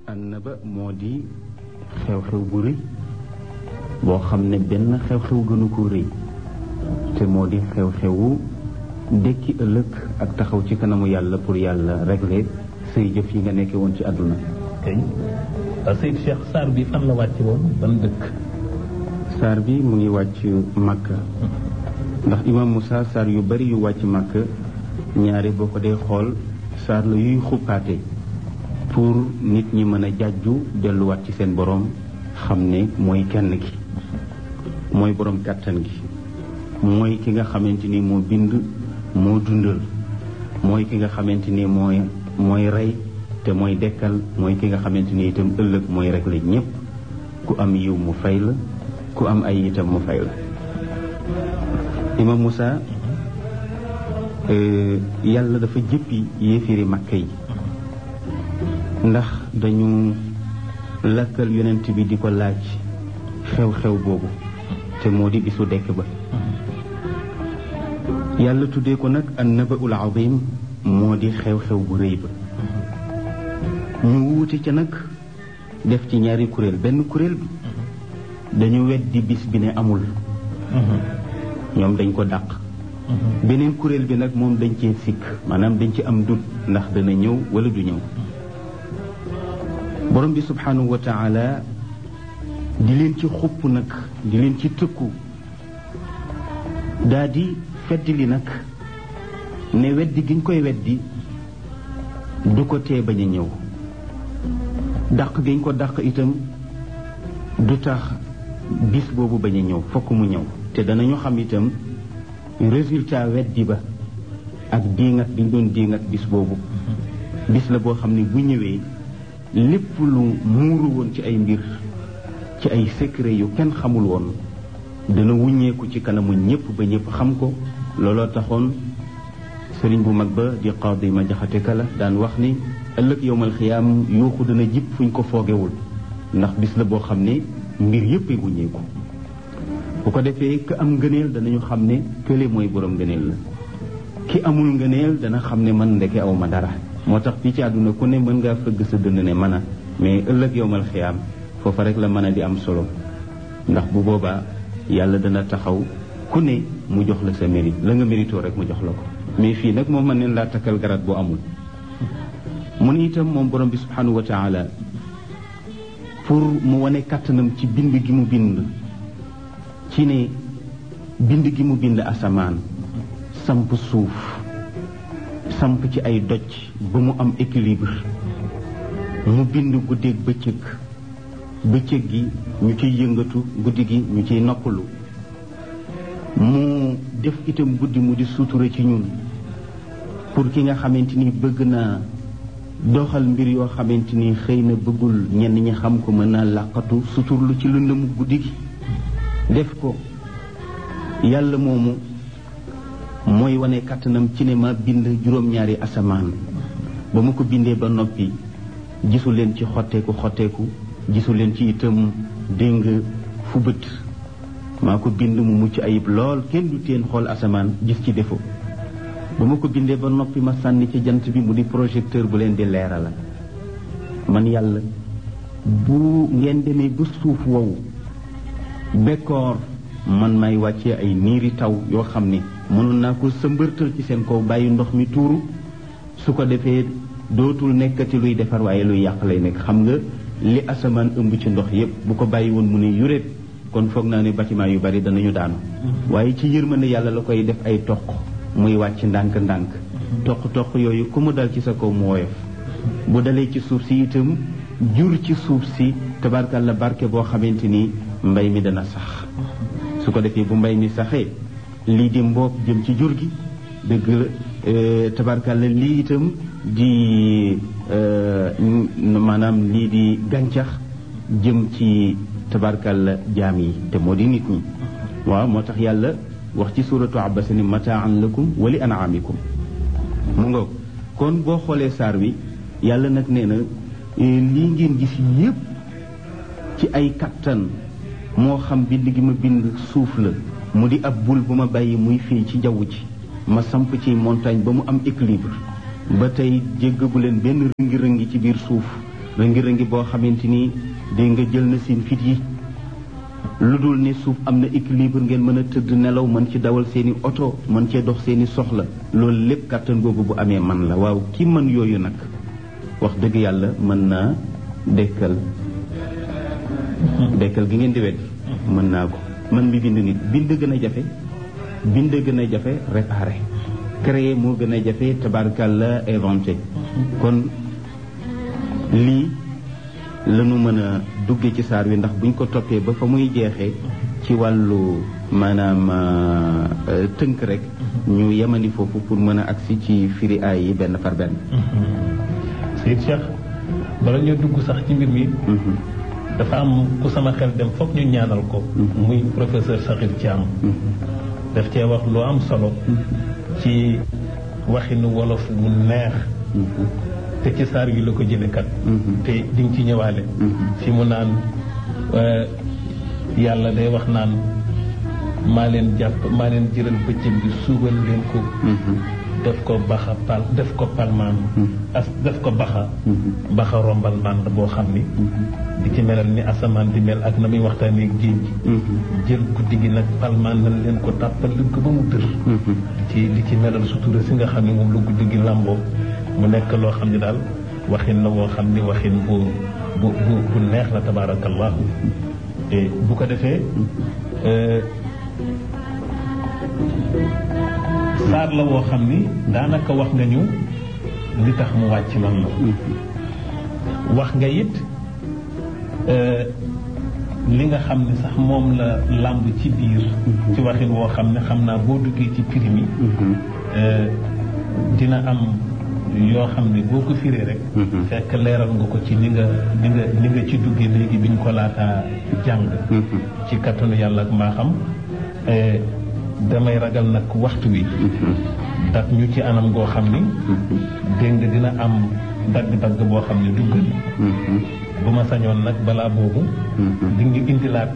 annaba moo di xew-xew bu rëy boo xam ne benn xew-xew gënu ko rëy te moo di xew-xewu dekki ëllëg ak taxaw ci kanamu yàlla pour yàlla régler say jëf yi nga nekkee woon ci àdduna. kay Seyd Cheikh saar bi fan la wàcc woon ban dëkk? saar bi mu ngi wàcc Makka ndax Imam Moussa saar yu bari yu wàcc Makka ñaari boo ko dee xool saar la yuy xuppaate pour nit ñi mën a jàjju delluwaat ci seen boroom xam ne mooy kenn ki mooy boroom kàttan gi mooy ki nga xamante ni moo bind moo dundal mooy ki nga xamante ni mooy rey te mooy dekkal mooy ki nga xamante ni itam ëllëg mooy rek la ñépp ku am yiw mu fay la ku am ay itam mu fay la. Imam Moussa yàlla dafa jëppi yéefiri Makka yi ndax dañu lakkal yonent bi di ko laaj xew-xew boobu te moo di bisu dekk ba yàlla tuddee ko nag an-naba'ul azim moo di xew-xew bu rëy ba ñu wuute ca nag def ci ñaari kuréel benn kuréel bi dañu weddi bis bi ne amul ñoom dañ ko dàq beneen kuréel bi nag moom dañ cee sikk maanaam dañ ci am dut ndax dana ñëw wala du ñëw borom bi subhanahu wa taala di leen ci xupp nag di leen ci tëkku daa di feddi li nag ne weddi giñ koy weddi du ko tee bañ a ñëw dàq giñ ko dàq itam du tax bis boobu bañ a ñëw fokk mu ñëw te danañu xam itam résultat weddi ba ak diingat bi ñu doon diingat bis boobu bis la boo xam ne bu ñëwee lépp lu muuru woon ci ay mbir ci ay secret yu kenn xamul woon dana wuññeeku ci kanamu ñépp ba ñépp xam ko looloo taxoon sëriñ bu mag ba di Qaadi ma Jaxate Kala daan wax ni ëllëg yowmal xiyaam yuuxu dana jib fuñ ko foogewul ndax bis la boo xam ne mbir yépp ay wuññeeku bu ko defee ka am ngëneel danañu xam ne kële mooy borom ngëneel la ki amul ngëneel dana xam ne man ndeke aw ma dara moo tax fii ci àdduna ku ne mën ngaa fëgg sa dënd ne mën a mais ëllëg yowmal xiyaam foofa rek la mën a di am solo ndax bu boobaa yàlla dana taxaw ku ne mu jox la sa mérite la nga méritoo rek mu jox la ko mais fii nag moom mën neen laa takkal garaat boo amul mu ne itam moom borom bi subhanahu wa taala pour mu wane kàttanam ci bind gi mu bind ci ne bind gi mu bind asamaan samp suuf samp ci ay doj ba mu am équilibre mu bind guddeeg bëccëg gi ñu ciy yëngatu guddi gi ñu ciy noppalu mu def itam guddi mu di sutura ci ñun pour ki nga xamante ni bëgg naa doxal mbir yoo xamante ni xëy na bëggul ñenn ñi xam ko mën naa làqatu suturlu ci lëndëmu guddi gi def ko yàlla moomu mooy wane kàttanam ci ne ma bind juróom-ñaari asamaan ba ma ko bindee ba noppi gisu leen ci xotteeku gisu leen ci itam déng fu bët maa ko bind mu mucc ayib lool kenn du teen xool asamaan gis ci défaut ba ma ko bindee ba noppi ma sànni ci jant bi mu di projecteur bu leen di leerala man yàlla bu ngeen demee ba suuf wow bekkoor man may wàccee ay niiri taw yoo xam ne mënoon naa ko sëmbërtal ci seen kaw bàyyi ndox mi tuuru su ko defee dootul nekkati luy defar waaye luy yàq lay nekk xam nga li asamaan ëmb ci ndox yépp bu ko bàyyi woon mu ne yuréet kon foog naa ne bâtiment yu bari danañu daanu waaye ci yërmande yàlla la koy def ay toq muy wàcc ndànk-ndànk toq yooyu ku mu dal ci sa kaw mu woyof bu dalee ci suuf si itam jur ci suuf si tabarkalla barke boo xamante ni mbay mi dana sax su ko defee bu mbay mi saxee lii di mboob jëm ci jur gi dëgg la tabarkalla lii itam di maanaam lii di gàncax jëm ci tabarkalla jaam yi te moo di nit ñi waaw moo tax yàlla wax ci suuratu Abasa ni mataan lakum wa li an'amikum mu nga kon boo xoolee saar wi yàlla nag nee na lii ngeen gis yépp ci ay kattan moo xam bind gi ma bind suuf la mu di ab bul bu ma bàyyi muy fii ci jaww ji ma samp ci montagne ba mu am équilibre ba tey jéggagu leen benn rëngi-rëngi ci biir suuf rëngi-rëngi boo xamante ni dégg nga jël na seen fit yi lu dul ne suuf am na équilibre ngeen mën a tëdd nelaw mën ci dawal seeni oto mën cee dox seeni soxla loolu lépp kàttan googu bu amee man la waaw ki mën yooyu nag wax dëgg yàlla mën naa dekkal gi ngeen di weddi mën naa ko man mi bind nit bind gën a jafe réparé créer moo gën a jafe tabarkalla inventé kon lii lañu mën a dugge ci saar wi ndax buñ ko toppee ba fa muy jeexee ci wàllu maanaam tënk rek ñu yemani foofu pour mën a agsi ci firi aay yi benn par benn. Seydi Cheikh bala ñoo dugg sax ci mbir mi dafa am ku sama xel dem foog ñu ñaanal ko muy professeur Sakhir Thiam daf cee wax lu am solo ci waxinu wolof mu neex te ci saar wi la ko jële kat te di nga ci ñëwaale fi mu naan yàlla day wax naan maa leen jëral bëccëg bi suubal leen ko def ko palmaan def ko baxa rombal mànd boo xam ni di ci melal ni asamaan di mel ak na muy waxtaanee ak géej gi jël guddi gi nag palmaan nañ leen ko tàppal leen ko ba mu dër di ci melal sutura si nga xam ne moom la guddi gi làmboo mu nekk loo xam ne daal waxin la woo xam ni waxin bu neex la tabaarakallahu bu ko defee saar la woo xam ni daanaka wax nga ñu li tax mu wàcc man la wax nga it li nga xam ne sax moom la làmb ci biir ci waxin woo xam ne xam naa boo duggee ci prix mi dina am yoo xam ne boo ko firee rek fekk leeral nga ko ci ni nga ci duggee léegi bi ñu ko laataa jàng ci kattanu yàlla ak mbaaxam damay ragal nag waxtu wi daf ñu ci anam goo xam ni dégg nga dina am dagg-dagg boo xam ne dugg bu ma sañoon nag balaa boobu di ñu indilaat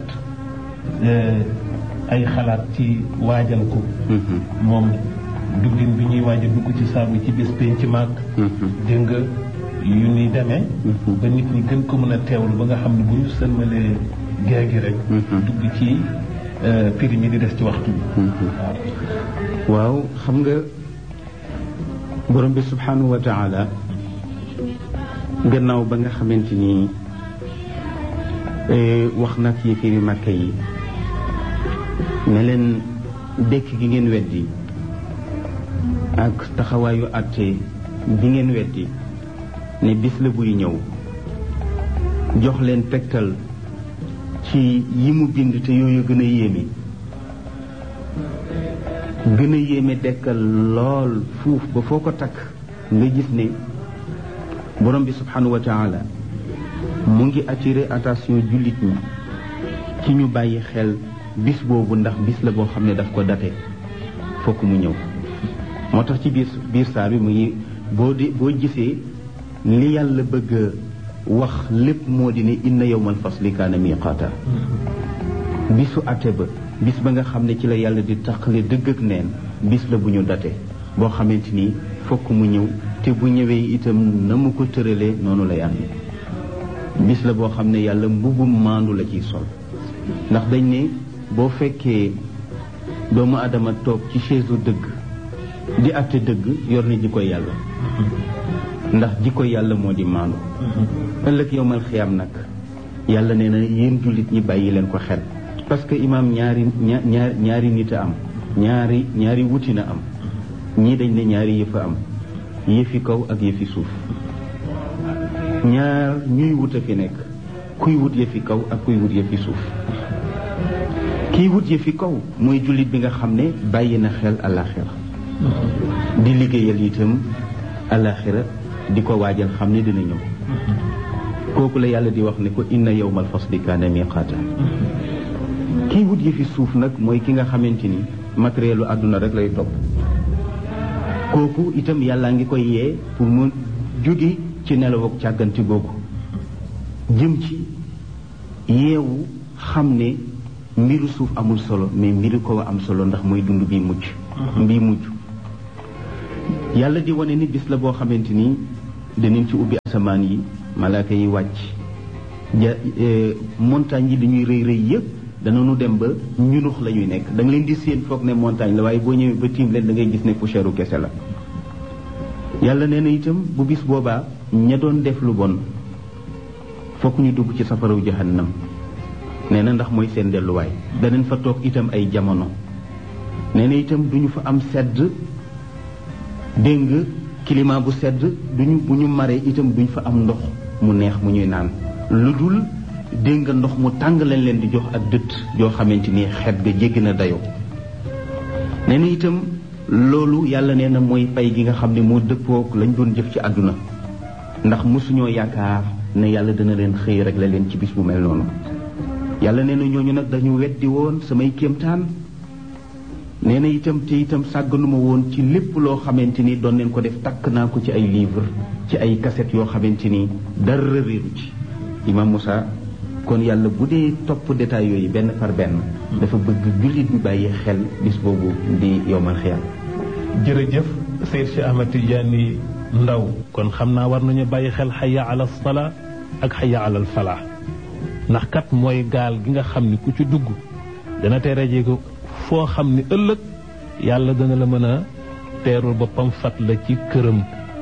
ay xalaat ci waajal ko moom duggin bi ñuy waaj a dugg ci saabu ci bés penc ci màgg dégg nga yu ni demee ba nit ñi gën ko mën a teewlu ba nga xam ne bu ñu sëlmalee gée gi rek dugg ci prix mi di des ci waxtu bi waaw xam nga borom bi subhanahu wa taala gannaaw ba nga xamante ni wax na ci firi màkka yi ne leen dekk gi ngeen weddi ak taxawaayu àtte bi ngeen weddi ne bis la buy ñëw jox leen tegtal ci yi mu bind te yooyu gën a yéeme dekkal lool fuuf ba foo ko takk nga gis ne borom bi subhanahu wa taala mu ngi attirer attention jullit ñi ci ñu bàyyi xel bis boobu ndax bis la boo xam ne daf ko date fokk mu ñëw moo tax ci biir saar bi mu ngi boo gisee li yàlla bëgg wax lépp moo di ne inna yawmal fasli kaana miqaata bisu àtte ba bis ba nga xam ne ci la yàlla di taqale dëgg ak neen bis la bu ñu date boo xamante ni fokk mu ñëw te bu ñëwee itam na mu ko tëralee noonu lay amee bis la boo xam ne yàlla mbubum maandu la ciy sol ndax dañ ne boo fekkee doomu adama toog ci chaise u dëgg di àtte dëgg yor na jikkoy yàlla ndax jikkoy yàlla moo di maandu ëllëg yowmal xiyaam nag yàlla nee na yéen jullit ñi bàyyi leen ko xel parce que imaam ñaari nit a am ñaari wuti na am ñii dañ ne ñaari yëf a am yëfi kaw ak yëfi suuf ñaar ñuy wut a fi nekk kuy wut yëfi kaw ak kuy wut yëfi suuf kiy wut yëfi kaw mooy jullit bi nga xam ne bàyyi na xel àllaaxira di liggéeyal itam àllaaxira di ko waajal xam ne dina ñëw kooku la yàlla di wax ne ko inna yawmal fasli kaana miqaata kii wut yëfi suuf nag mooy ki nga xamante ni matérielu àdduna rek lay topp kooku itam yàllaa ngi koy yee pour mu jóge ci nelaw ak càgganti googu jëm ci yeewu xam ne mbiru suuf amul solo mais mbiru ko am solo ndax mooy dund bi mujj yàlla di wane ni bis la boo xamante ni danañ ci ubbi asamaan yi malaaka yi wàcc montagne yi dañuy rëy rëy yëpp danañu dem ba ñunux la ñuy nekk da nga leen di séen foog ne montagne la waaye boo ñëwee ba tiim leen da ngay gis ne poussière u kese la. yàlla nee na itam bu bis boobaa ña doon def lu bon fokk ñu dugg ci safaraw jahannam nee na ndax mooy seen delluwaay danañ fa toog itam ay jamono nee na itam duñu fa am sedd dégg nga climat bu sedd duñu bu ñu maree itam duñ fa am ndox mu neex mu ñuy naan lu dul dégg nga ndox mu tàng lañ leen di jox ak dëtt yoo xamante ni xet ga jéggi na dayoo nee na itam loolu yàlla nee na mooy pay gi nga xam ne moo dëppook lañ doon jëf ci àdduna ndax mosuñoo yaakaar ne yàlla dana leen xëy rek la leen ci bis bu mel noonu yàlla nee na ñooñu nag dañu weddi woon samay kéemtaan nee na itam te itam sàgganuma woon ci lépp loo xamante ni doon leen ko def takk naa ko ci ay livre ci ay cassette yoo xamante ni dara réeru ci Imam Moussa kon yàlla bu dee topp détails yooyu benn par benn dafa bëgg jullit bi bàyyi xel bis boobu di yowmal xiyaam. jërëjëf Seyd Cheikh Ahmed Tidiane Ndaw kon xam naa war nañu bàyyi xel xayya ala salaa ak xayya ala falaax ndax kat mooy gaal gi nga xam ni ku ci dugg dana tere jéego foo xam ni ëllëg yàlla dana la mën a teerul boppam fat la ci këram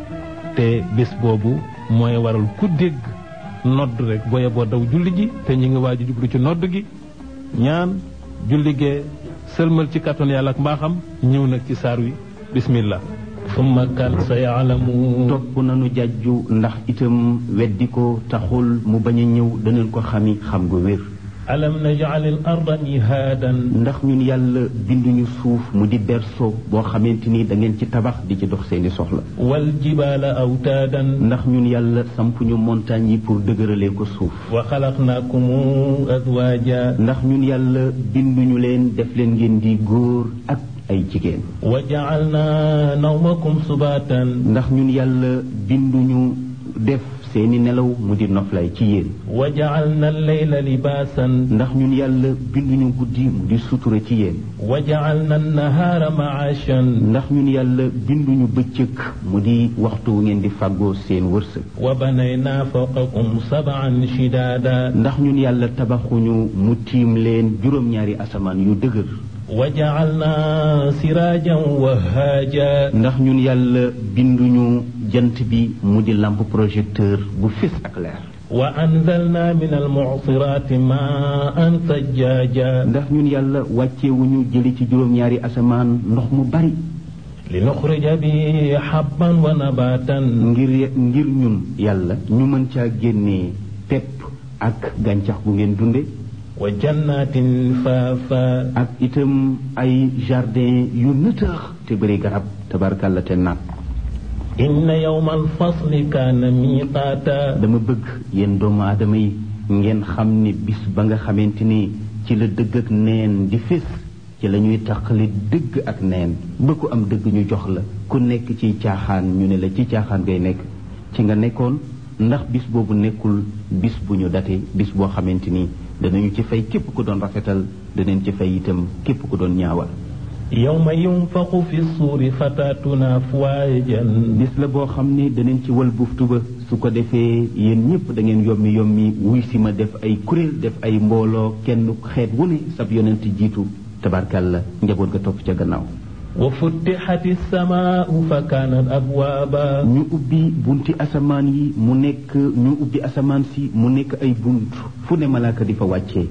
te bés boobu mooy waral ku dégg nodd rek booye boo daw julli ji te ñu ngi waaj a jublu ci nodd gi ñaan julli gee sëlmal ci kàttan yàlla ak mbaaxam ñëw nag ci saar wi bismillah summa kan sa yaalamu topp nanu jàjju ndax itam weddi ko taxul mu bañ a ñëw danañ ko xami xam gu wér alam naj'al al arda mihaadan ndax ñun yàlla binduñu suuf mu di berceau boo xamante ni da ngeen ci tabax di ci dox seeni soxla wal jibaala awtaadan ndax ñun yàlla sampuñu montagne yi pour dëgëralee ko suuf wa xalaqnaakum azwaaja ndax ñun yàlla binduñu leen def leen ngeen di góor ak ay jigéen wa ja'alnaa nawmakum subaatan ndax ñun yàlla binduñu def seeni nelaw mu di noflay ci yéen wa ja'alna al-layla libaasan ndax ñun yàlla binduñu guddi mu di sutura ci yéen wa ja'alna an-nahaara ma'aashan ndax ñun yàlla binduñu bëccëg mu di waxtu wu ngeen di fàggoo seen wërsëg wa banaynaa fawqakum sab'an shidaada ndax ñun yàlla tabaxuñu mu tiim leen juróom-ñaari asamaan yu dëgër wa ja'alnaa siraajan wahhaaja ndax ñun yàlla binduñu jant bi mu di lampe projecteur bu fés ak leer wa anzalnaa min al-mu'siraati maa'an sajjaaja ndax ñun yàlla wàccewuñu jëli ci juróom-ñaari asamaan ndox mu bari li nuxrija bi habban wa nabaatan ngir ñun yàlla ñu mën caa génnee pepp ak gàncax gu ngeen dunde wa jannatin faafa ak itam ay jardin yu nëtëx te bëri garab tabarkalla te naat inna yawmal fasli kaana miiqaata dama bëgg yéen doomu aadama yi ngeen xam ni bis ba nga xamante ni ci la dëgg ak neen di fés ci la ñuy taqali dëgg ak neen ba ku am dëgg ñu jox la ku nekk ci caaxaan ñu ne la ci caaxaan ngay nekk ci nga nekkoon ndax bis boobu nekkul bis bu ñu date bis boo xamante ni danañu ci fay képp ku doon rafetal danañ ci fay itam képp ku doon ñaawal yawma yunfaxu fi suuri fataatuna afwaajan bis la boo xam ne danañ ci wal buftu ba su ko defee yéen ñëpp da ngeen yommi wuy si ma def ay kuréel def ay mbooloo kenn xeet wu ne sab yonent jiitu tabarkalla njaboot ga topp ca gannaaw wa futtixati samaau fa kaanat abwaaba ñu ubbi bunti asamaan yi mu nekk ñu ubbi asamaan si mu nekk ay bunt fu ne malaaka di fa wàccee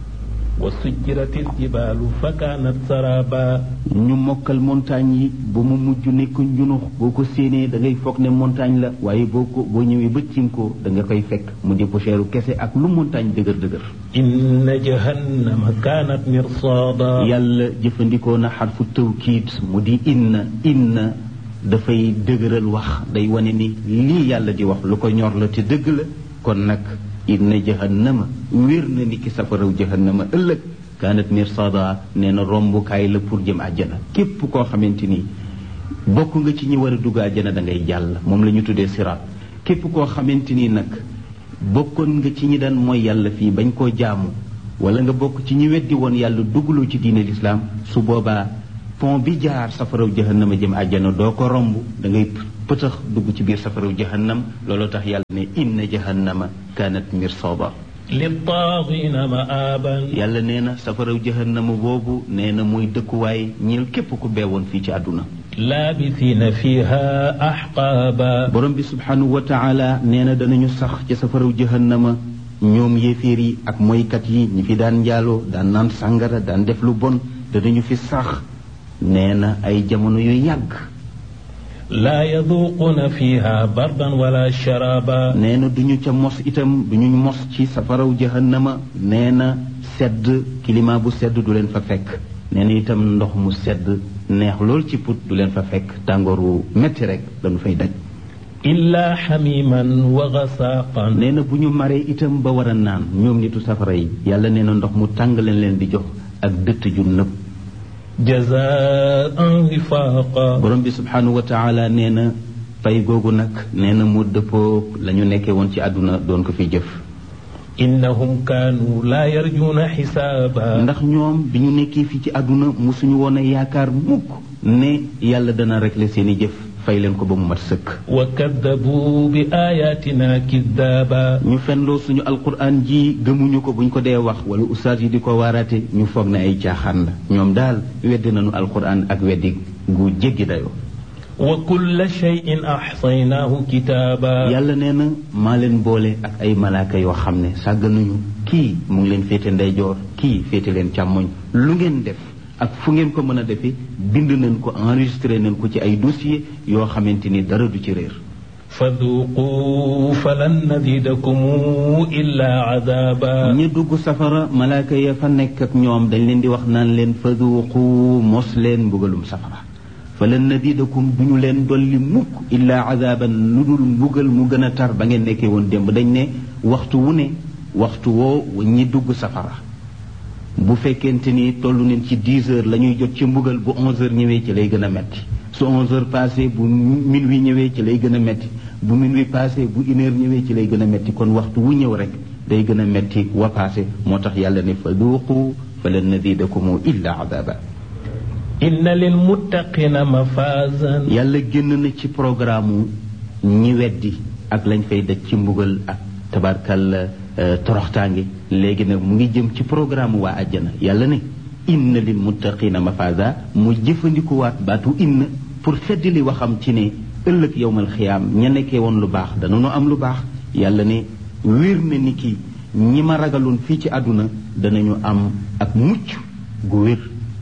wa sujjiratil jibaalu fa kaanat saraba ñu mokkal montagne yi ba mu mujj nekk njunux boo ko séenee da ngay foog ne montagne la waaye boo ñëwee ba tiim ko da nga koy fekk mu di poussière kese ak lu montagne dëgër inna jahannama kaanat mirsaada yàlla jëfandikoo na xarfu tawkiid mu di inna dafay dëgëral wax day wane ni lii yàlla di wax lu ko ñor la te dëgg la kon nag inna jahannama wér na ni ki safaraw jahannama ëllëg kaanat mirsada nee na rombukaay la pour jëm àjjana képp koo xamante ni bokk nga ci ñi war a dugg àjjana da ngay jàll moom la ñu tuddee siraat képp koo xamante ni nag bokkoon nga ci ñi daan mooy yàlla fii bañ koo jaamu wala nga bokk ci ñi weddi woon yàlla duggloo ci diine lislaam su boobaa pont bi jaar safaraw jahannama jëm àjjana doo ko romb da ngay pëtax dugg ci biir safaraw jahannam looloo tax yàlla ne inna jahannama kaanat mirsada littaagina maaban yàlla nee na safaraw jahannama boobu nee na muy dëkkuwaay ñeel képp ku beewoon fii ci àdduna laabisiina fiha axqaaba borom bi subhanahu wa taala nee na danañu sax ci safaraw jahannama ñoom yéeféer yi ak moykat yi ñi fi daan njaaloo daan naan sàngara daan def lu bon danañu fi sax nee na ay jamono yu yàgg laa yaduuquuna fiha bardan wala sharaaba nee na duñu ca mos itam duñu mos ci safaraw jahannama nee na sedd climat bu sedd du leen fa fekk nee na itam ndox mu sedd neex lool ci put du leen fa fekk tàngooru metti rek dañu fay daj illaa xamiman wa gasaaqan nee na bu ñu maree itam ba war a naan ñoom nitu safara yi yàlla nee na ndox mu tàng leen di jox ak dëtt ju nëb jazaan wifaaqa borom bi subhanahu wa taala nee na fay googu nag nee na mu dëppoo la ñu nekkee woon ci àdduna doon ko fi jëf innahum kaanu laa yarjuuna xisaaba ndax ñoom bi ñu nekkee fii ci àdduna musuñu woon a yaakaar mukk ne yàlla dana régler seeni jëf fay leen ko ba mu mat sëkk wa kaddabu bi ayatina kiddaaba ñu fenloo suñu alquran ji gëmuñu ko buñ ko dee wax wala ustaas yi di ko waaraate ñu foog ne ay caaxaan la ñoom daal weddi nañu alquran ak weddi gu jéggi dayoo wa kulla shay'in ahsaynaahu kitaaba yàlla nee na maa leen boole ak ay malaaka yoo xam ne sàgganuñu kii mu ngi leen féete ndeyjoor kii féete leen càmmoñ lu ngeen def ak fu ngeen ko mën a defee bind nañ ko enregistré nañ ko ci ay dossier yoo xamante ni dara du ci réer faduqu falan nazidakum illa adaaba ñi dugg safara malaaka ya fa nekk ak ñoom dañ leen di wax naan leen faduqu mos leen mbugalum safara falan nazidakum duñu leen dolli mukk illa adaban lu dul mbugal mu gën a tar ba ngeen nekkee woon démb dañ ne waxtu wu ne waxtu woo ñi dugg safara bu fekkente ni tollu neen ci 10 heures la ñuy jot ci mbugal bu 11 heures ñëwee ci lay gën a metti su 11 heures passé bu minuit ñëwee ci lay gën a metti bu minuit passé bu 1 heure ñëwee ci lay gën a metti kon waxtu wu ñëw rek day gën a metti wa passé moo tax yàlla ne fa duuqu falan nazidakum illa adaba inna lil muttaqina mafazan yàlla génn na ci programme ñi weddi ak lañ fay daj ci mbugal ak tabarkal toroxtaange léegi nag mu ngi jëm ci programme waa àjjana yàlla ne inna lil muttaqina mafaza mu jëfandikuwaat baatu inna pour feddali waxam ci ne ëllëg yowmal xiyaam ña nekkee woon lu baax danañu am lu baax yàlla ne wér na ni ki ñi ma ragaloon fii ci àdduna danañu am ak mucc gu wér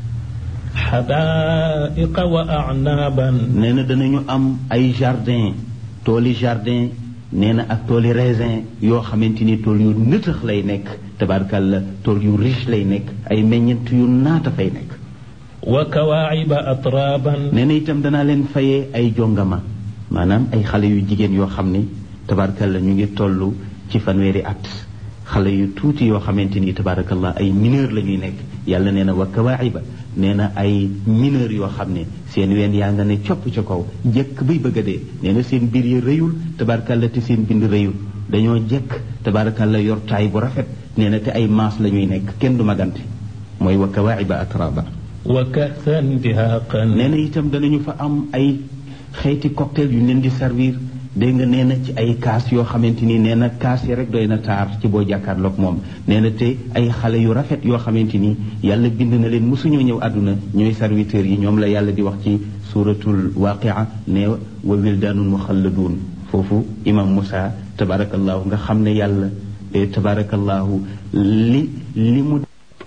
xadaaiqa wa a'naaban nee na danañu am ay jardin tooli jardin nee na ak tooli raisin yoo xamante ni tool yu nëtëx lay nekk tabarkalla tool yu riche lay nekk ay meññent yu naata fay nekk wa kawaa'iba atraaban nee na itam danaa leen fayee ay jongama maanaam ay xale yu jigéen yoo xam ne tabarkalla ñu ngi toll ci fanweeri at xale yu tuuti yoo xamante ni tabarakallah ay mineur la ñuy nekk yàlla nee na wa kawaa'iba nee na ay mineur yoo xam ne seen ween yaa nga ne copp ca kaw jekk bay bëgg a dee nee na seen biir yi rëyul tabarakalla te seen bind rëyul dañoo jekk tabarakalla yor taay bu rafet nee na te ay maas la ñuy nekk kenn du magante mooy wa kawaa'iba atraba wa ka'san dihaaqan nee na itam danañu fa am ay xeeti cocktail yu leen di servir dégg nga nee na ci ay kaas yoo xamante ni nee na kaas yi rek doy na taar ci boo jàkkaarloog moom nee na te ay xale yu rafet yoo xamante ni yàlla bind na leen mosuñoo ñëw àdduna ñooy serviteurs yi ñoom la yàlla di wax ci suratul waaqia ne wa wildaanun muxalladuun foofu imam Moussa tabarakallahu nga xam ne yàlla tabarakallahu li mu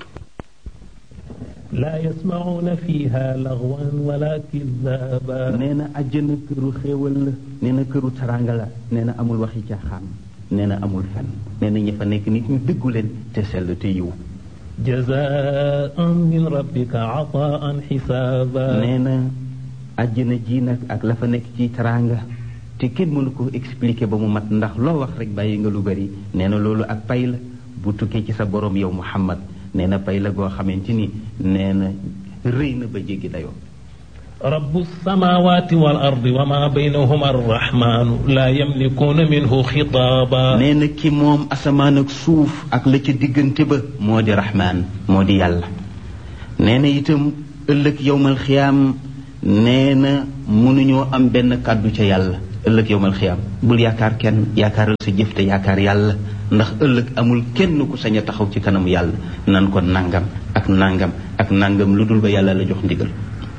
laa yasmacuuna fiiha lagwan wala kizaaba nee na àjjana këru xéewal la nee na këru taranga la nee na amul waxi caaxaan nee na amul fen nee na ñi fa nekk nit ñu dëggu leen te sell te yiw jazaan min rabbika ataan xisaaba nee na àjjana ji nag ak la fa nekk ci taranga te kenn mënu ko expliquer ba mu mat ndax loo wax rek bàyyi nga lu bari nee na loolu ak pay la bu tukkee ci sa borom yow Muhammad nee na pay la goo xamante ni nee na rëy na ba jéggi dayoo rabbu samaawaati wal ardi wa maa baynahuma arrahmaanu laa yamlikuuna minhu xitaaba nee na ki moom asamaan ak suuf ak la ca diggante ba moo di rahmaan moo di yàlla nee na itam ëllëg yowmal xiyaam nee na mënuñoo am benn kàddu ca yàlla ëllëg yowmal xiyaam. bul yaakaar kenn, yaakaaral sa jëf te yaakaar yàlla, ndax ëllëg amul kenn ku sañ a taxaw ci kanamu yàlla nan ko nangam ak nangam ak nangam lu dul ba yàlla la jox ndigal.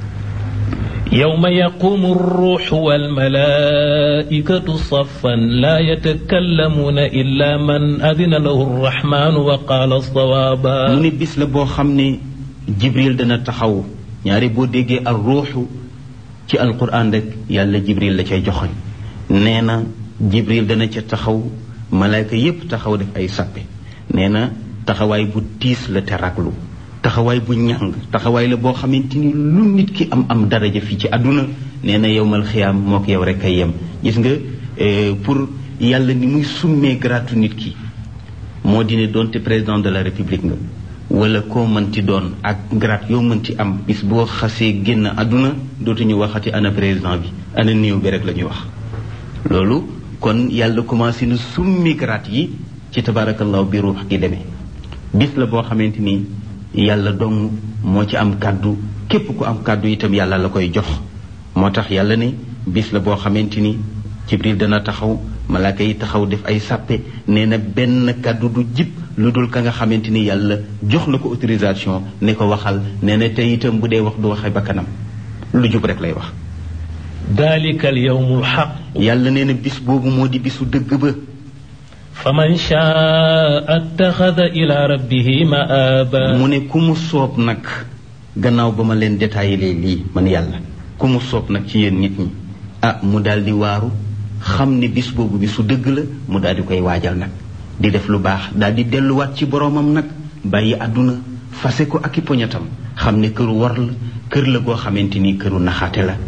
يوم يقوم الروح والملائكة صفا لا يتكلمون إلا من أذن له الرحمن وقال الصوابا. mu ne bis la boo xam ne Jibril dana taxaw. ñaari boo déggee ar ruuxu ci alquran rek yàlla Jibril la cay joxoñ. nee na Jibril dana ca taxaw, malaayka yépp taxaw def ay sappe. nee na taxawaay bu tiis la te raglu, taxawaay bu ñàng, taxawaay la boo xamante ni lu nit ki am daraja fii ci àdduna nee na yowmal xiyaam moo ko yow rek ay yem. gis nga pour yàlla ni muy summee gratu nit ki moo di ne doonte président de la république nga wala koo mënti doon ak grade yoo mënti am, bis boo xasee génn àdduna dootuñu waxati ana président bi, ana néew bi rek la ñuy wax. loolu kon yàlla commencé na summi grade yi ci tabarakallahu bi ruux gi demee. bis la boo xamante ni yàlla dong moo ci am kàddu, képp ku am kàddu itam yàlla la koy jox. moo tax yàlla ne bis la boo xamante ni Jibril dana taxaw, malaaka yi taxaw def ay sàppe. nee na benn kàddu du jib lu dul ka nga xamante ni yàlla jox na ko autorisation ne ko waxal. nee na te itam bu dee wax du waxee ba kanam, lu jub rek lay wax. dalika al yawmul haqq. yàlla nee na bis boobu moo di bisu dëgg ba. faman shaa attaxada ila rabbihi maaba. mu ne ku mu soob nag gannaaw ba ma leen détaillé lii man yàlla, ku mu soob nag ci yéen nit ñi mu daal di waaru xam ne bis boobu bisu dëgg la, mu daal di koy waajal nag di def lu baax, daal di delluwaat ci boromam nag bàyyi àdduna fase ko ak i poñatam, xam ne këru war la, kër la goo xamante ni këru naxaate la.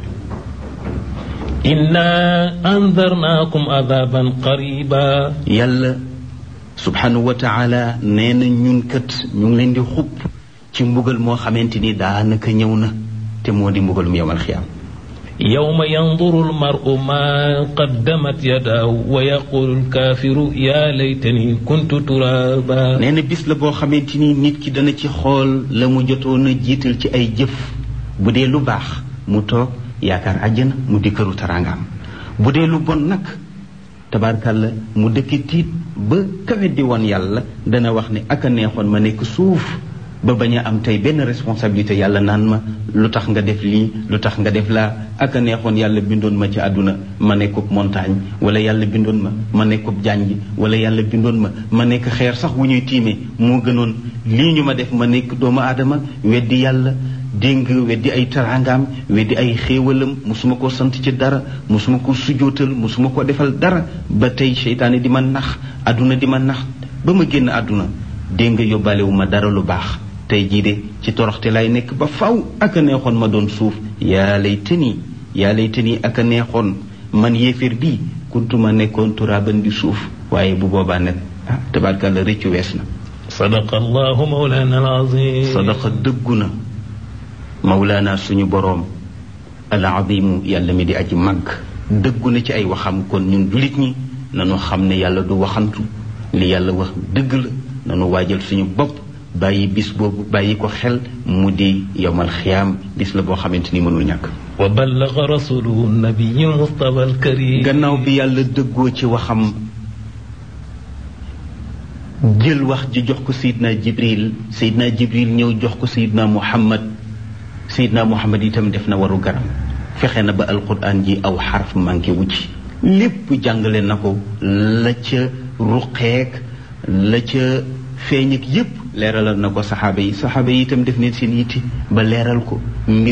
inna andarnaakum adaban qariba. yàlla subhanahu wa taala nee na ñun kat ñu ngi leen di xupp ci mbugal moo xamante ni daanaka ñëw na, te moo di mbugalum yawmal xiyaam. yawma yanduru almaru ma qaddamat yadaahu wa yaqulu alkaafiru yaa laytani kuntu turaba. nee na bis la boo xamante ni nit ki dana ci xool la mu jotoon a jiital ci ay jëf. bu dee lu baax mu toog yaakaar àjjana mu di këru taraangaam, bu dee lu bon nag tabaarkàlla mu dëkki tiit ba kawe di woon yàlla dana wax ne ak a neexoon ma nekk suuf ba bañ a am tey benn responsabilité. yàlla naan ma lu tax nga def lii, lu tax nga def laa. ak a neexoon yàlla bindoon ma ci àdduna ma nekkub montagne, wala yàlla bindoon ma nekkub janj, wala yàlla bindoon ma nekk xeer sax wu ñuy tiimee. moo gënoon lii ñu ma def ma nekk doomu aadama weddi yàlla, dégg weddi ay taraangaam, weddi ay xéewalam, musuma ko sant ci dara, musuma ko sujootal, musuma ko defal dara, ba tey seytaane di ma nax, àdduna di ma nax ba ma génn àdduna. dégg nga yóbbaalewu ma dara lu baax. tey jii de ci toroxte lay nekk ba faw. ak a neexoon ma doon suuf. yaa laytani ak a neexoon man yéeféer bii kuntuma nekkoon turaaban di suuf. waaye bu boobaa nag tabaarkalla rëccu wees na. sadaqa allahu mawlana al-azim. sadaqa dëggu na mawlaana suñu boroom al-azimu yàlla mi di aji màgg. dëggu na ci ay waxam. kon ñun jullit ñi nanu xam ne yàlla du waxantu, li yàlla wax dëgg la. nanu waajal suñu bopp bàyyi bis boobu, bàyyi ko xel, mu di yawmal xiyaam, bis la boo xamante ni mënul ñàkk. wa ballaga rasuluhu nabiyyu mustafa al-karim. gannaaw bi yàlla dëggoo ci waxam jël wax ji jox ko Seydina Jibril ñëw jox ko Seydina Muhammad itam def na waru garam, fexe na ba alquran ji aw xaraf manqué wu ci, lépp jàngale na ko, la ca ruqeek la ca feeñ ak yépp leeralal na ko saxaaba yi itam def neen seen yitti ba leeral ko.